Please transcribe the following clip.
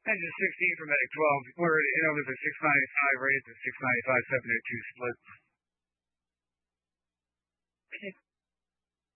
Engine 16 for Medic 12. Word in over the 695 raised to 695 702 split.